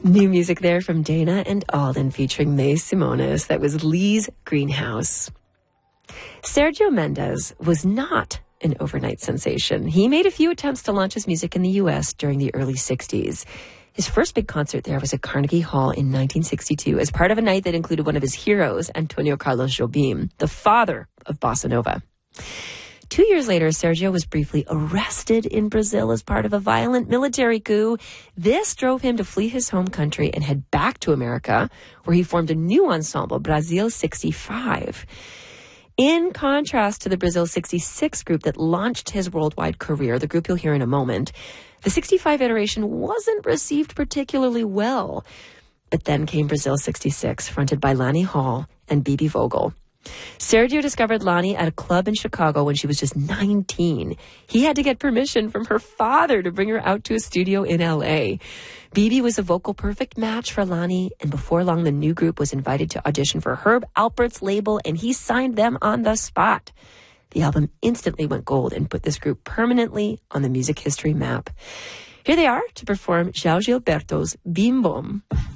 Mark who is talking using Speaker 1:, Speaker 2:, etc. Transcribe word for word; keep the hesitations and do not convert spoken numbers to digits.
Speaker 1: New music there from Dana and Alden featuring May Simonis. That was Lee's Greenhouse. Sergio Mendes was not an overnight sensation. He made a few attempts to launch his music in the U S during the early sixties. His first big concert there was at Carnegie Hall in nineteen sixty-two as part of a night that included one of his heroes, Antonio Carlos Jobim, the father of bossa nova. Two years later, Sergio was briefly arrested in Brazil as part of a violent military coup. This drove him to flee his home country and head back to America, where he formed a new ensemble, Brazil sixty-five. In contrast to the Brazil sixty-six group that launched his worldwide career, the group you'll hear in a moment, the sixty-five iteration wasn't received particularly well. But then came Brazil sixty-six, fronted by Lani Hall and B B Vogel. Sergio discovered Lani at a club in Chicago when she was just nineteen. He had to get permission from her father to bring her out to a studio in L A. B B was a vocal perfect match for Lani, and before long the new group was invited to audition for Herb Alpert's label, and he signed them on the spot. The album instantly went gold and put this group permanently on the music history map. Here they are to perform João Gilberto's Bim Bom.